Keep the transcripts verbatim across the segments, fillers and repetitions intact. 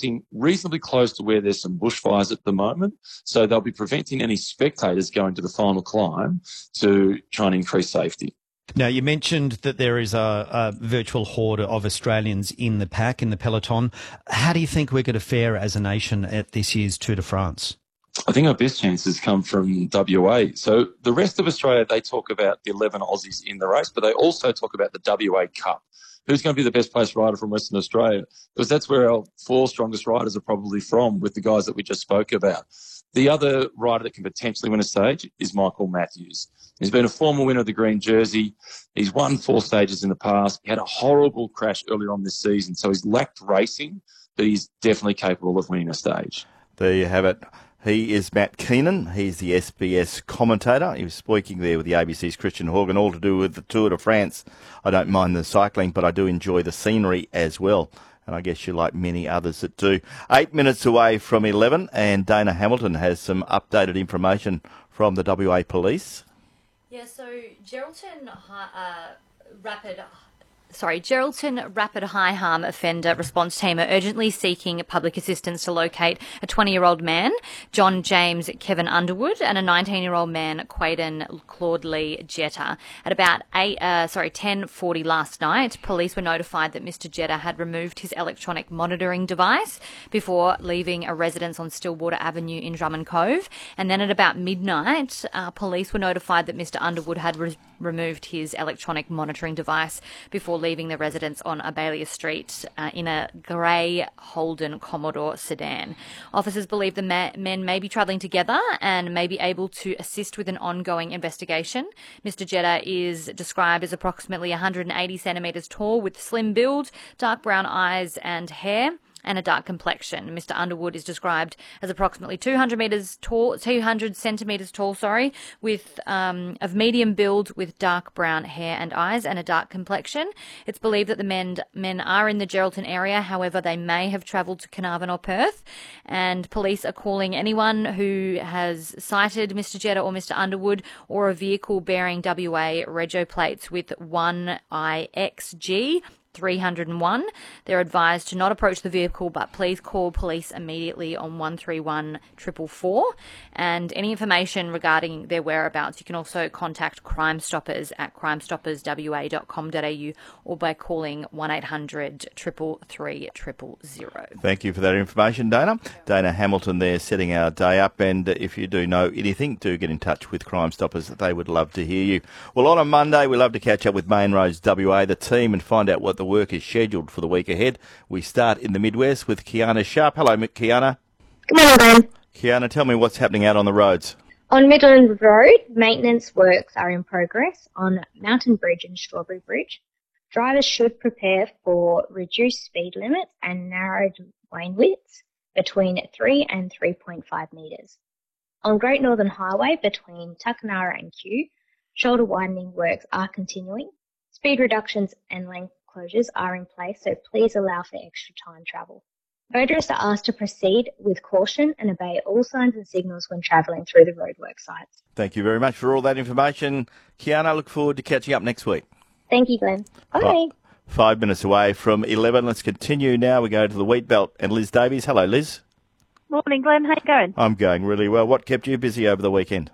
racing reasonably close to where there's some bushfires at the moment. So they'll be preventing any spectators going to the final climb to try and increase safety. Now, you mentioned that there is a, a virtual horde of Australians in the pack, in the peloton. How do you think we're going to fare as a nation at this year's Tour de France? I think our best chances come from W A. So the rest of Australia, they talk about the eleven Aussies in the race, but they also talk about the W A Cup. Who's going to be the best placed rider from Western Australia? Because that's where our four strongest riders are probably from, with the guys that we just spoke about. The other rider that can potentially win a stage is Michael Matthews. He's been a former winner of the green jersey. He's won four stages in the past. He had a horrible crash earlier on this season, so he's lacked racing, but he's definitely capable of winning a stage. There you have it. He is Matt Keenan. He's the S B S commentator. He was speaking there with the A B C's Christian Horgan, all to do with the Tour de France. I don't mind the cycling, but I do enjoy the scenery as well. And I guess you're like many others that do. Eight minutes away from eleven, and Dana Hamilton has some updated information from the W A Police. Yeah, so Geraldton uh, Rapid... Sorry, Geraldton Rapid High Harm Offender Response Team are urgently seeking public assistance to locate a twenty-year-old man, John James Kevin Underwood, and a nineteen-year-old man, Quaden Claude Lee Jetta. At about eight, uh, sorry, ten forty last night, police were notified that Mister Jetta had removed his electronic monitoring device before leaving a residence on Stillwater Avenue in Drummond Cove. And then at about midnight, uh, police were notified that Mister Underwood had re- removed his electronic monitoring device before leaving the residence on Abelia Street uh, in a grey Holden Commodore sedan. Officers believe the ma- men may be travelling together and may be able to assist with an ongoing investigation. Mister Jetta is described as approximately one hundred eighty centimetres tall with slim build, dark brown eyes and hair, and a dark complexion. Mister Underwood is described as approximately two hundred meters tall, two hundred centimetres tall, sorry, with um, of medium build with dark brown hair and eyes and a dark complexion. It's believed that the men men are in the Geraldton area. However, they may have travelled to Carnarvon or Perth, and police are calling anyone who has sighted Mister Jetta or Mister Underwood or a vehicle bearing W A rego plates with one I X G three oh one. They're advised to not approach the vehicle, but please call police immediately on one three one four four four. And any information regarding their whereabouts, you can also contact Crime Stoppers at crime stoppers w a dot com dot a u or by calling one eight hundred three three three zero zero. Thank you for that information, Dana. Dana Hamilton there setting our day up, and if you do know anything, do get in touch with Crime Stoppers. They would love to hear you. Well, on a Monday, we love to catch up with Main Roads W A, the team, and find out what the work is scheduled for the week ahead. We start in the Midwest with Kiana Sharp. Hello, Kiana. Good morning, Glenn. Kiana, tell me what's happening out on the roads. On Midland Road, maintenance works are in progress on Mountain Bridge and Strawberry Bridge. Drivers should prepare for reduced speed limits and narrowed lane widths between three and three point five metres. On Great Northern Highway between Tuckanarra and Kew, shoulder widening works are continuing. Speed reductions and lane closures are in place, so please allow for extra time travel. Motorists are asked to proceed with caution and obey all signs and signals when travelling through the roadwork sites. Thank you very much for all that information. Kiana, I look forward to catching up next week. Thank you, Glenn. Bye. Five minutes away from eleven. Let's continue now. We go to the Wheat Belt and Liz Davies. Hello, Liz. Morning, Glenn. How you going? I'm going really well. What kept you busy over the weekend?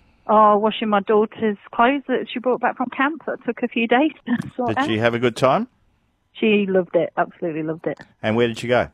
Oh, washing my daughter's clothes that she brought back from camp. That took a few days to sort Did out. she have a good time? She loved it. Absolutely loved it. And where did she go?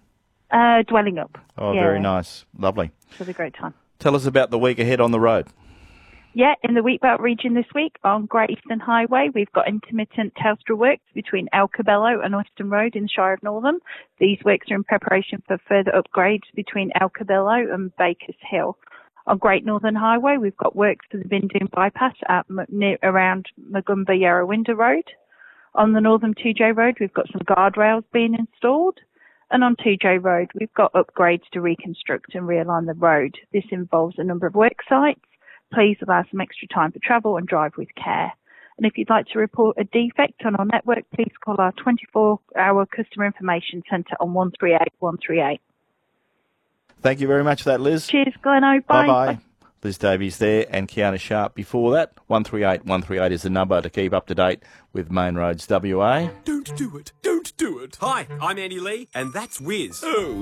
Uh, Dwelling Up. Oh, yeah. Very nice. Lovely. It was a great time. Tell us about the week ahead on the road. Yeah, in the Wheatbelt region this week on Great Eastern Highway, we've got intermittent Telstra works between El Cabello and Austin Road in the Shire of Northam. These works are in preparation for further upgrades between El Cabello and Bakers Hill. On Great Northern Highway, we've got works for the Bindoon bypass at near, around Magumba Yarrawinda Road. On the Northern two J Road, we've got some guardrails being installed. And on two J Road, we've got upgrades to reconstruct and realign the road. This involves a number of work sites. Please allow some extra time for travel and drive with care. And if you'd like to report a defect on our network, please call our twenty-four hour customer information centre on one three eight one three eight. Thank you very much for that, Liz. Cheers, Gleno. Bye. Bye-bye. Bye. Liz Davies there and Kiana Sharp before that. one three eight one three eight is the number to keep up to date with Main Roads W A. Don't do it. Don't do it. Hi, I'm Andy Lee, and that's Wiz. Oh.